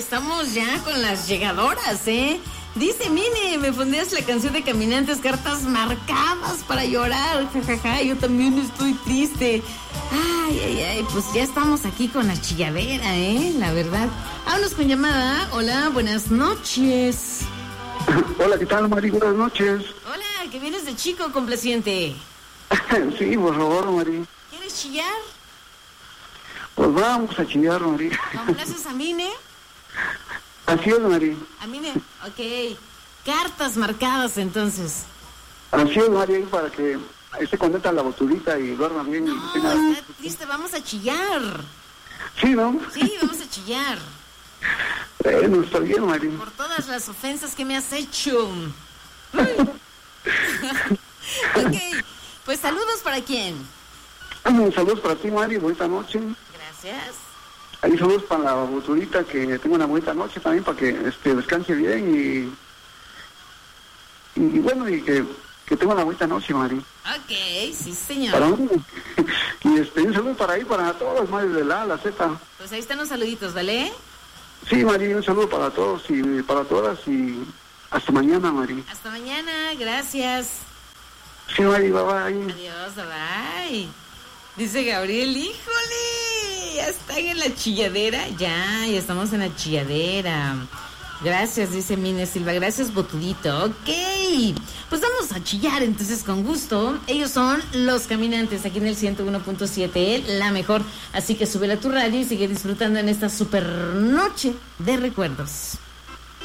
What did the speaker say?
estamos ya con las llegadoras, ¿eh? Dice, Mine, me pondrías la canción de Caminantes, cartas marcadas para llorar, jajaja, yo también estoy triste. Ay, pues ya estamos aquí con la chilladera, ¿eh? La verdad. Vámonos con llamada. Hola, buenas noches. Hola, ¿qué tal, Mari? Buenas noches. Hola, que vienes de chico, complaciente. Sí, por favor, Mari. ¿Quieres chillar? Pues vamos a chillar, Mari. ¿Complaces a Mine? Así es, Mari. A Mine, ok. Cartas marcadas, entonces. Así es, Mari, para que esté contenta la botulita y duerma bien. No, y tenga... está triste, vamos a chillar. Sí, ¿no? Sí, vamos a chillar. Bueno, está bien, Mari. Por todas las ofensas que me has hecho. Ok, pues saludos para quién. Saludos para ti, Mari, bonita noche. Gracias. Ahí saludos para la botulita, que tenga una bonita noche también, para que descanse bien y bueno, y que tenga una bonita noche, Mari. Ok, sí, señor. Para mí. Y un saludo para ahí, para todas, Mari, de la A a la Z. Pues ahí están los saluditos, ¿vale? Sí, Mari, un saludo para todos y para todas y hasta mañana, Mari. Hasta mañana, gracias. Sí, Mari, bye bye. Adiós, bye. Dice Gabriel, híjole, ya están en la chilladera. Ya estamos en la chilladera. Gracias, dice Mine Silva. Gracias, Botudito. Ok, pues vamos a chillar entonces con gusto. Ellos son Los Caminantes aquí en el 101.7, la mejor. Así que súbela a tu radio y sigue disfrutando en esta super noche de recuerdos.